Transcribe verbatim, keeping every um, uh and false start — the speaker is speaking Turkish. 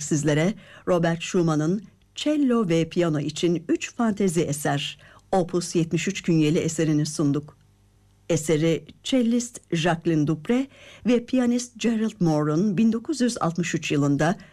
sizlere Robert Schumann'ın cello ve piyano için üç fantezi eser, Opus yetmiş üç künyeli eserini sunduk. Eseri cellist Jacqueline Dupre ve piyanist Gerald Moore'un bin dokuz yüz altmış üç yılında